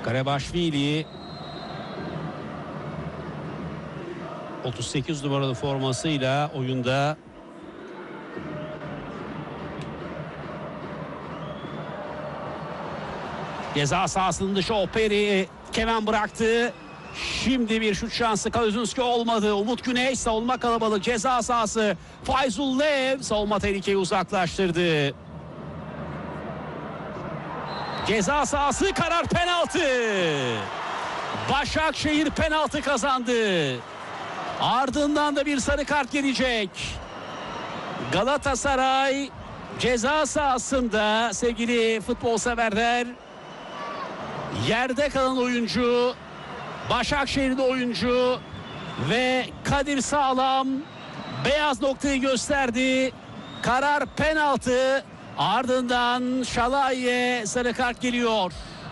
Karebaşvili 38 numaralı formasıyla oyunda. Ceza sahasının dışı Operi Kemen bıraktı. Şimdi bir şut şansı Kaluzunski olmadı. Umut Güneş savunma kalabalık ceza sahası. Fayzullev savunma tehlikeyi uzaklaştırdı. Ceza sahası karar penaltı. Başakşehir penaltı kazandı. Ardından da bir sarı kart gelecek. Galatasaray ceza sahasında sevgili futbol severler. Yerde kalan oyuncu, Başakşehir'de oyuncu ve Kadir Sağlam beyaz noktayı gösterdi. Karar penaltı. Ardından Şalay'e sarı kart geliyor.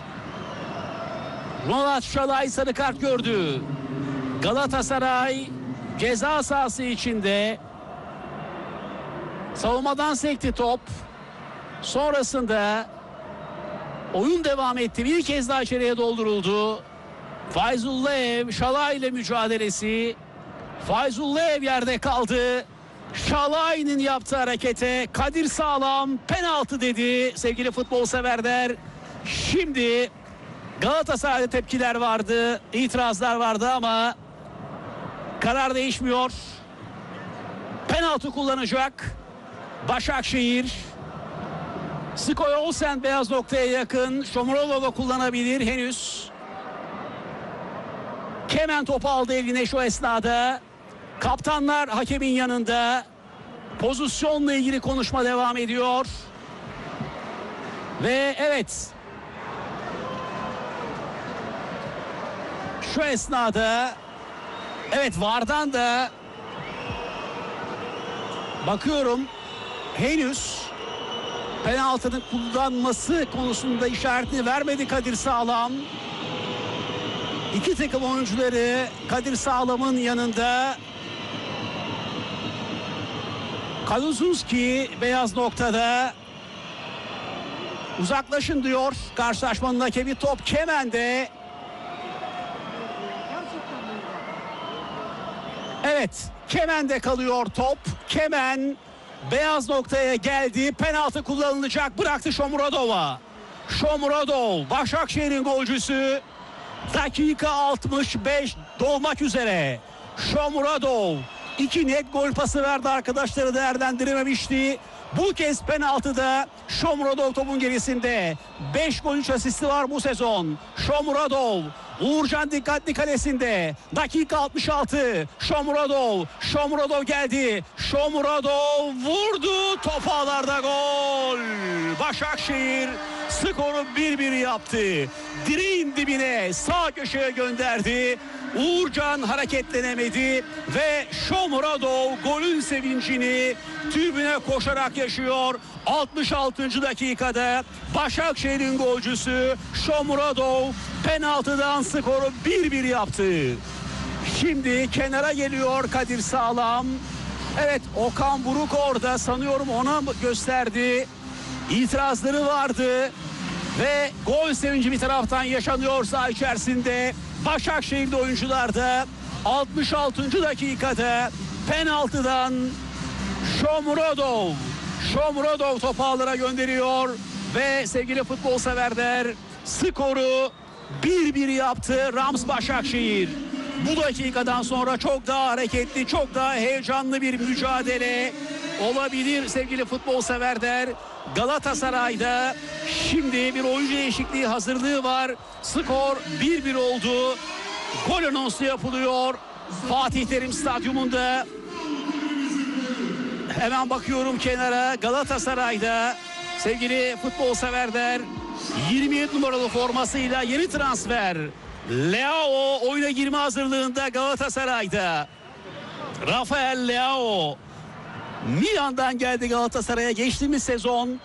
Ronald Şalay sarı kart gördü. Galatasaray ceza sahası içinde savunmadan sekti top. Sonrasında oyun devam etti. Bir kez daha içeriye dolduruldu. Fayzullev Şalay ile mücadelesi. Fayzullev yerde kaldı. Şalay'ın yaptığı harekete Kadir Sağlam penaltı dedi sevgili futbol severler. Şimdi Galatasaray'da tepkiler vardı, itirazlar vardı ama karar değişmiyor. Penaltı kullanacak Başakşehir. Skoy Olsen beyaz noktaya yakın. Shomurodov kullanabilir henüz. Kemen topu aldı eline şu esnada. Kaptanlar hakemin yanında. Pozisyonla ilgili konuşma devam ediyor. Ve evet, şu esnada evet VAR'dan da bakıyorum, henüz penaltının kullanması konusunda işaretini vermedi Kadir Sağlam. İki takım oyuncuları Kadir Sağlam'ın yanında. Kaluzunski beyaz noktada. Uzaklaşın diyor karşılaşmanın hakemi. Top Kemen'de. Evet, Kemen'de kalıyor top. Kemen beyaz noktaya geldi. Penaltı kullanılacak. Bıraktı Shomurodov'a. Shomurodov Başakşehir'in golcüsü. Dakika 65 dolmak üzere. Shomurodov 2 net gol pası verdi, arkadaşları değerlendirememişti. Bu kez penaltıda Shomurodov topun gerisinde. 5 gol 3 asisti var bu sezon. Shomurodov, Uğurcan dikkatli kalesinde. Dakika 66. Shomurodov geldi. Shomurodov vurdu. Top ağlarda, gol. Başakşehir skoru 1-1 yaptı. Direğin dibine sağ köşeye gönderdi. Uğurcan hareketlenemedi ve Shomurodov golün sevincini tribüne koşarak yaşıyor. 66. dakikada Başakşehir'in golcüsü Shomurodov penaltıdan skoru 1-1 yaptı. Şimdi kenara geliyor Kadir Sağlam. Evet, Okan Buruk orada, sanıyorum ona gösterdi. İtirazları vardı ve gol sevinci bir taraftan yaşanıyor saha içerisinde. Başakşehir'de oyuncular da 66. dakikada penaltıdan Shomurodov topu ağlara gönderiyor ve sevgili futbol severler, skoru 1-1 yaptı Rams Başakşehir. Bu dakikadan sonra çok daha hareketli, çok daha heyecanlı bir mücadele olabilir sevgili futbol severler. Galatasaray'da şimdi bir oyuncu değişikliği hazırlığı var. Skor 1-1 oldu. Gol anonsu yapılıyor Fatih Terim Stadyumunda. Hemen bakıyorum kenara. Galatasaray'da sevgili futbol severler, 27 numaralı formasıyla yeni transfer Leao oyuna girme hazırlığında Galatasaray'da. Rafael Leao Milan'dan geldi Galatasaray'a. Geçtiğimiz sezon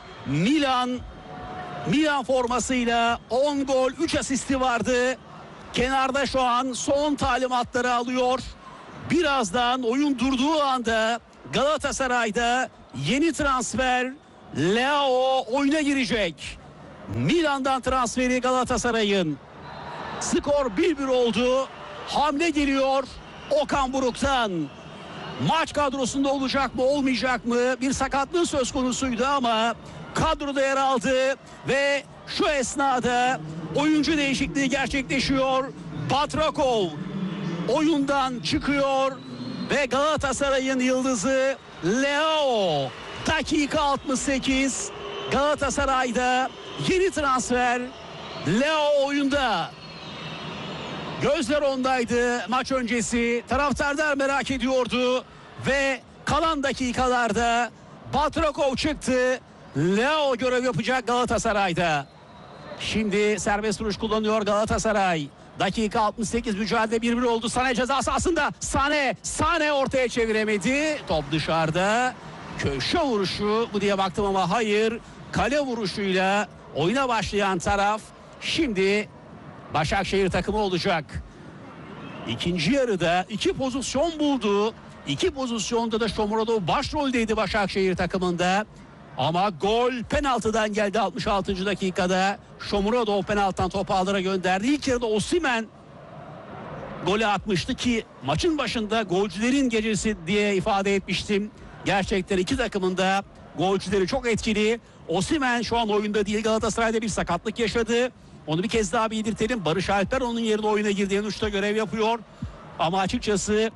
Milan formasıyla 10 gol 3 asisti vardı. Kenarda şu an son talimatları alıyor. Birazdan oyun durduğu anda Galatasaray'da yeni transfer Leao oyuna girecek. Milan'dan transferi Galatasaray'ın. Skor 1-1 oldu. Hamle geliyor Okan Buruk'tan. Maç kadrosunda olacak mı olmayacak mı? Bir sakatlığı söz konusuydu ama kadroda yer aldı ve şu esnada oyuncu değişikliği gerçekleşiyor. Batrakov oyundan çıkıyor ve Galatasaray'ın yıldızı Leao. Dakika 68. Galatasaray'da yeni transfer Leao oyunda. Gözler ondaydı maç öncesi. Taraftarlar merak ediyordu ve kalan dakikalarda Batrakov çıktı. Leao görev yapacak Galatasaray'da. Şimdi serbest vuruş kullanıyor Galatasaray. Dakika 68, mücadele 1-1 oldu. Sané ceza sahasında. Sané ortaya çeviremedi. Top dışarıda. Köşe vuruşu bu diye baktım ama hayır. Kale vuruşuyla oyuna başlayan taraf şimdi Başakşehir takımı olacak. İkinci yarıda 2 pozisyon buldu. 2 pozisyonda da Shomurodov başroldeydi Başakşehir takımında. Ama gol penaltıdan geldi 66. dakikada. Shomurodov penaltıdan topu ağlara gönderdi. İlk yarıda Osimhen golü atmıştı ki maçın başında golcülerin gecesi diye ifade etmiştim. Gerçekten iki takımın da golcüleri çok etkili. Osimhen şu an oyunda değil, Galatasaray'da bir sakatlık yaşadı. Onu bir kez daha bildirtelim. Barış Alper onun yerine oyuna girdi. En uçta görev yapıyor. Ama açıkçası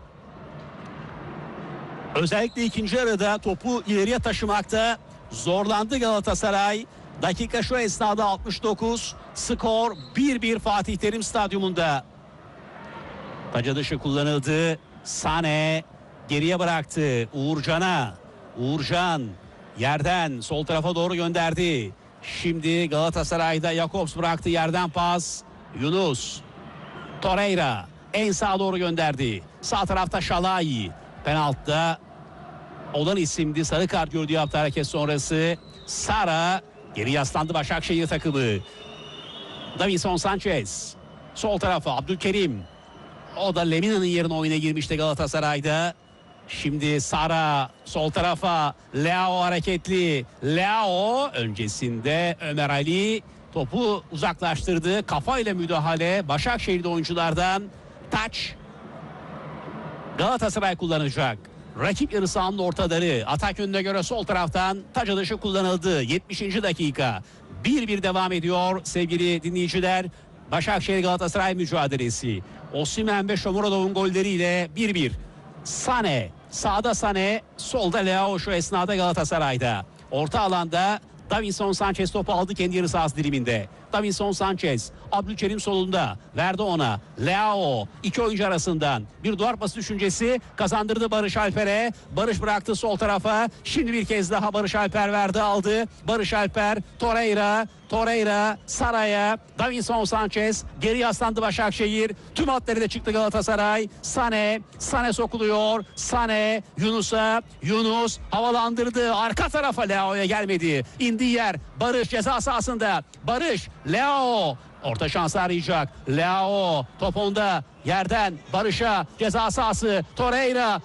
özellikle ikinci yarıda topu ileriye taşımakta zorlandı Galatasaray. Dakika şu esnada 69. Skor 1-1 Fatih Terim Stadyumunda. Taca dışı kullanıldı. Sané geriye bıraktı. Uğurcan yerden sol tarafa doğru gönderdi. Şimdi Galatasaray'da Jakobs bıraktı yerden pas. Yunus. Torreira en sağa doğru gönderdi. Sağ tarafta Şalai. Penaltıda olan isimdi. Sarı kart gördü yaptı hareket sonrası. Sara geri yaslandı Başakşehir takımı. Davinson Sanchez. Sol tarafa Abdülkerim. O da Lemina'nın yerine oyuna girmişti Galatasaray'da. Şimdi Sara sol tarafa, Leao hareketli. Leao öncesinde Ömer Ali topu uzaklaştırdı. Kafayla müdahale Başakşehir'de oyunculardan. Taç Galatasaray kullanacak. Rakip yarı sahanın ortaları. Atak yönüne göre sol taraftan taç atışı kullanıldı. 70. dakika. 1-1 devam ediyor sevgili dinleyiciler. Başakşehir Galatasaray mücadelesi. Osimhen ve Shomurodov'un golleriyle 1-1. Sané, sağda Sané, solda Leao şu esnada Galatasaray'da. Orta alanda Davinson Sanchez topu aldı kendi yarı sahası diliminde. Davinson Sanchez, Abdülkerim solunda, verdi ona. Leao, iki oyuncu arasından bir duvar pası düşüncesi kazandırdı Barış Alper'e. Barış bıraktı sol tarafa. Şimdi bir kez daha Barış Alper verdi aldı. Barış Alper, Torreira, Sara'ya, Davinson Sanchez, geri yaslandı Başakşehir. Tüm hatları da çıktı Galatasaray. Sané sokuluyor. Sané, Yunus havalandırdı. Arka tarafa Leao'ya gelmedi. İndiği yer Barış ceza sahasında. Barış, Leao. Orta şansı arayacak. Leao top onda. Yerden Barış'a ceza sahası. Torreira.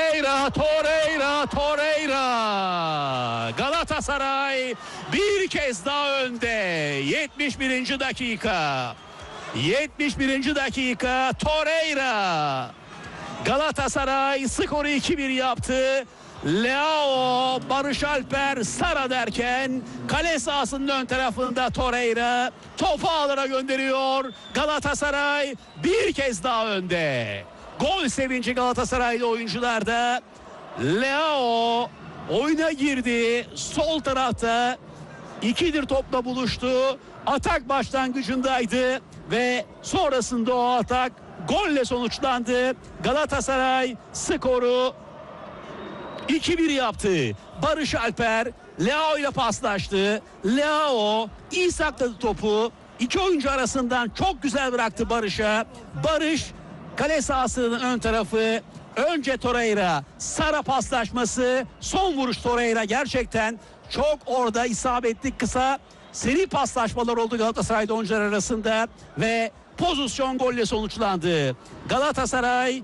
Galatasaray bir kez daha önde. 71. dakika. 71. dakika. Torreira. Galatasaray skoru 2-1 yaptı. Leao, Barış Alper, Sara derken kale sahasının ön tarafında Torreira topu ağlara gönderiyor. Galatasaray bir kez daha önde. Gol sevinci Galatasaraylı oyuncularda. Leao oyuna girdi. Sol tarafta ikidir topla buluştu. Atak başlangıcındaydı ve sonrasında o atak golle sonuçlandı. Galatasaray skoru 2-1 yaptı. Barış Alper Leao ile paslaştı. Leao iyi sakladı topu. İki oyuncu arasından çok güzel bıraktı Barış'a. Barış kale sahasının ön tarafı. Önce Torreira, Sara paslaşması. Son vuruş Torreira, gerçekten çok orada isabetli kısa seri paslaşmalar oldu Galatasaray'da oyuncular arasında ve pozisyon golle sonuçlandı. Galatasaray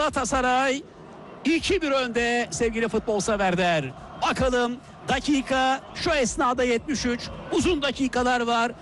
2-1 önde sevgili futbol severler. Bakalım dakika şu esnada 73. Uzun dakikalar var.